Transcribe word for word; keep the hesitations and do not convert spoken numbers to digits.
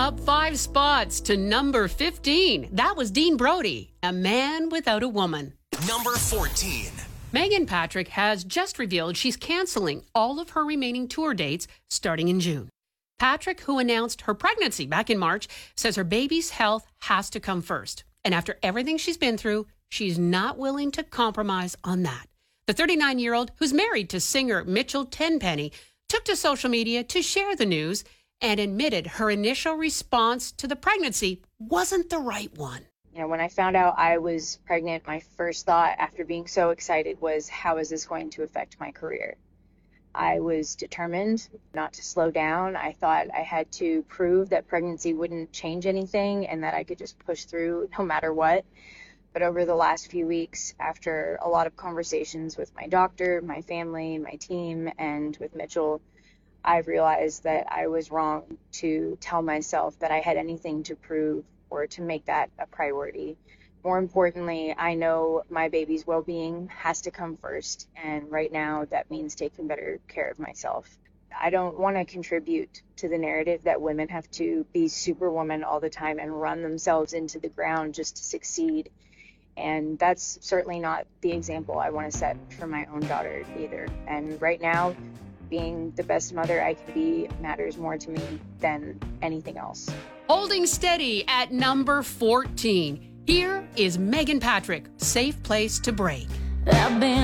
Up five spots to number fifteen. That was Dean Brody, A Man Without a Woman. Number fourteen. Meghan Patrick has just revealed she's canceling all of her remaining tour dates starting in June. Patrick, who announced her pregnancy back in March, says her baby's health has to come first. And after everything she's been through, she's not willing to compromise on that. The thirty-nine-year-old, who's married to singer Mitchell Tenpenny, took to social media to share the news and admitted her initial response to the pregnancy wasn't the right one. You know, when I found out I was pregnant, my first thought after being so excited was, how is this going to affect my career? I was determined not to slow down. I thought I had to prove that pregnancy wouldn't change anything and that I could just push through no matter what. But over the last few weeks, after a lot of conversations with my doctor, my family, my team, and with Mitchell, I've realized that I was wrong to tell myself that I had anything to prove or to make that a priority. More importantly, I know my baby's well-being has to come first, and right now that means taking better care of myself. I don't want to contribute to the narrative that women have to be superwoman all the time and run themselves into the ground just to succeed. And that's certainly not the example I want to set for my own daughter either. And right now, being the best mother I can be matters more to me than anything else. Holding steady at number fourteen. Here is Meghan Patrick, Safe Place to Break. I've been